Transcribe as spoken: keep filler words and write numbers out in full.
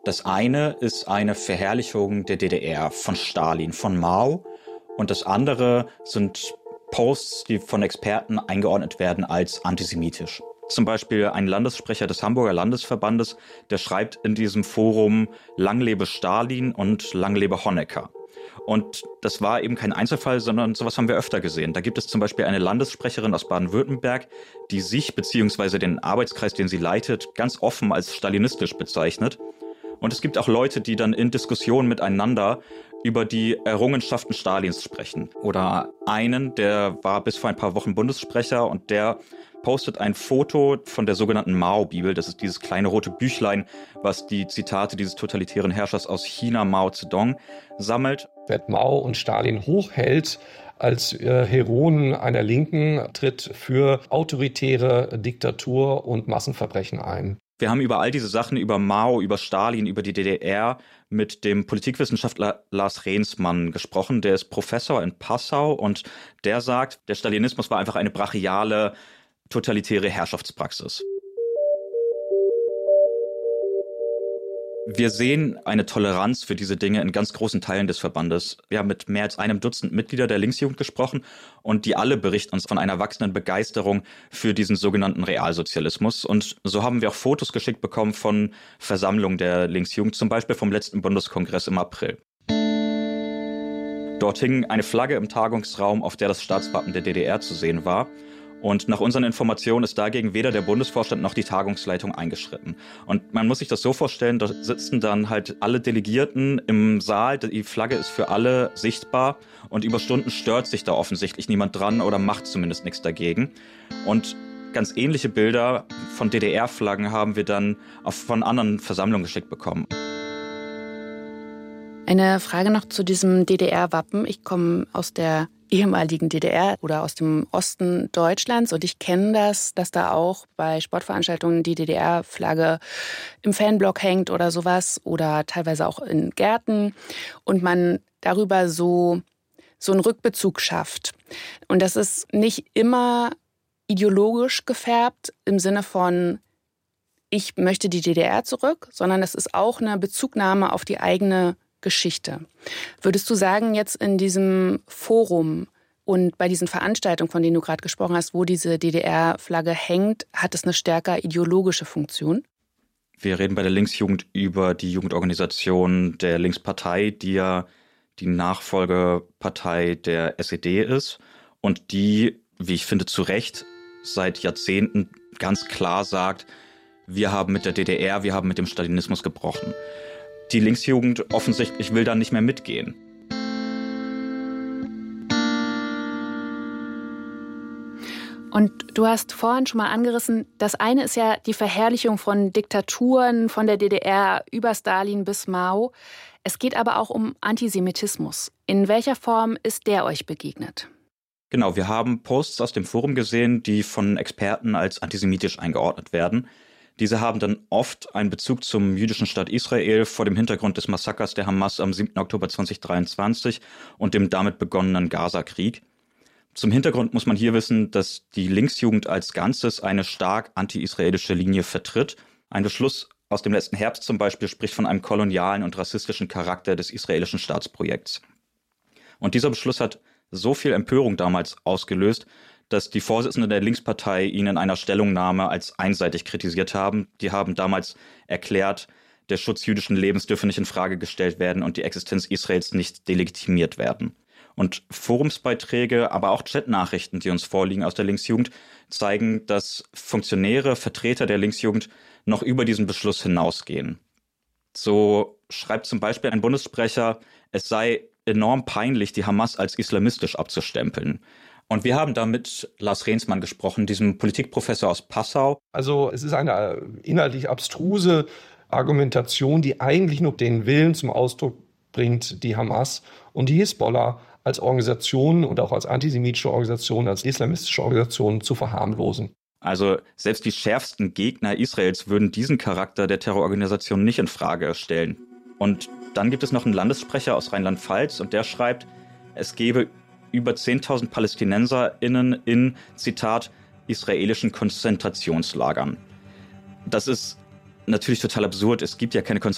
Das eine ist eine Verherrlichung der D D R von Stalin, von Mao. Und das andere sind Posts, die von Experten eingeordnet werden als antisemitisch. Zum Beispiel ein Landessprecher des Hamburger Landesverbandes, der schreibt in diesem Forum „Lang lebe Stalin" und „Lang lebe Honecker". Und das war eben kein Einzelfall, sondern sowas haben wir öfter gesehen. Da gibt es zum Beispiel eine Landessprecherin aus Baden-Württemberg, die sich bzw. den Arbeitskreis, den sie leitet, ganz offen als stalinistisch bezeichnet. Und es gibt auch Leute, die dann in Diskussionen miteinander über die Errungenschaften Stalins sprechen. Oder einen, der war bis vor ein paar Wochen Bundessprecher und der postet ein Foto von der sogenannten Mao-Bibel. Das ist dieses kleine rote Büchlein, was die Zitate dieses totalitären Herrschers aus China, Mao Zedong, sammelt. Wer Mao und Stalin hochhält als äh, Heroen einer Linken, tritt für autoritäre Diktatur und Massenverbrechen ein. Wir haben über all diese Sachen, über Mao, über Stalin, über die D D R mit dem Politikwissenschaftler Lars Rehnsmann gesprochen. Der ist Professor in Passau und der sagt, der Stalinismus war einfach eine brachiale, totalitäre Herrschaftspraxis. Wir sehen eine Toleranz für diese Dinge in ganz großen Teilen des Verbandes. Wir haben mit mehr als einem Dutzend Mitglieder der Linksjugend gesprochen und die alle berichten uns von einer wachsenden Begeisterung für diesen sogenannten Realsozialismus. Und so haben wir auch Fotos geschickt bekommen von Versammlungen der Linksjugend, zum Beispiel vom letzten Bundeskongress im April. Dort hing eine Flagge im Tagungsraum, auf der das Staatswappen der D D R zu sehen war. Und nach unseren Informationen ist dagegen weder der Bundesvorstand noch die Tagungsleitung eingeschritten. Und man muss sich das so vorstellen, da sitzen dann halt alle Delegierten im Saal, die Flagge ist für alle sichtbar und über Stunden stört sich da offensichtlich niemand dran oder macht zumindest nichts dagegen. Und ganz ähnliche Bilder von D D R-Flaggen haben wir dann auch von anderen Versammlungen geschickt bekommen. Eine Frage noch zu diesem D D R-Wappen. Ich komme aus der ehemaligen D D R oder aus dem Osten Deutschlands und ich kenne das, dass da auch bei Sportveranstaltungen die D D R-Flagge im Fanblock hängt oder sowas oder teilweise auch in Gärten und man darüber so, so einen Rückbezug schafft. Und das ist nicht immer ideologisch gefärbt im Sinne von ich möchte die D D R zurück, sondern es ist auch eine Bezugnahme auf die eigene Geschichte. Würdest du sagen, jetzt in diesem Forum und bei diesen Veranstaltungen, von denen du gerade gesprochen hast, wo diese D D R-Flagge hängt, hat es eine stärker ideologische Funktion? Wir reden bei der Linksjugend über die Jugendorganisation der Linkspartei, die ja die Nachfolgepartei der S E D ist und die, wie ich finde, zu Recht seit Jahrzehnten ganz klar sagt, wir haben mit der D D R, wir haben mit dem Stalinismus gebrochen. Die Linksjugend offensichtlich will da nicht mehr mitgehen. Und du hast vorhin schon mal angerissen, das eine ist ja die Verherrlichung von Diktaturen, von der D D R über Stalin bis Mao. Es geht aber auch um Antisemitismus. In welcher Form ist der euch begegnet? Genau, wir haben Posts aus dem Forum gesehen, die von Experten als antisemitisch eingeordnet werden. Diese haben dann oft einen Bezug zum jüdischen Staat Israel vor dem Hintergrund des Massakers der Hamas am siebten Oktober zweitausenddreiundzwanzig und dem damit begonnenen Gaza-Krieg. Zum Hintergrund muss man hier wissen, dass die Linksjugend als Ganzes eine stark anti-israelische Linie vertritt. Ein Beschluss aus dem letzten Herbst zum Beispiel spricht von einem kolonialen und rassistischen Charakter des israelischen Staatsprojekts. Und dieser Beschluss hat so viel Empörung damals ausgelöst, dass die Vorsitzenden der Linkspartei ihn in einer Stellungnahme als einseitig kritisiert haben. Die haben damals erklärt, der Schutz jüdischen Lebens dürfe nicht in Frage gestellt werden und die Existenz Israels nicht delegitimiert werden. Und Forumsbeiträge, aber auch Chatnachrichten, die uns vorliegen aus der Linksjugend, zeigen, dass Funktionäre, Vertreter der Linksjugend noch über diesen Beschluss hinausgehen. So schreibt zum Beispiel ein Bundessprecher, es sei enorm peinlich, die Hamas als islamistisch abzustempeln. Und wir haben da mit Lars Rehnsmann gesprochen, diesem Politikprofessor aus Passau. Also es ist eine inhaltlich abstruse Argumentation, die eigentlich nur den Willen zum Ausdruck bringt, die Hamas und die Hisbollah als Organisation und auch als antisemitische Organisation, als islamistische Organisation zu verharmlosen. Also selbst die schärfsten Gegner Israels würden diesen Charakter der Terrororganisation nicht in Frage stellen. Und dann gibt es noch einen Landessprecher aus Rheinland-Pfalz und der schreibt, es gebe über zehntausend PalästinenserInnen in, Zitat, israelischen Konzentrationslagern. Das ist natürlich total absurd. Es gibt ja keine Konzentrationslagern.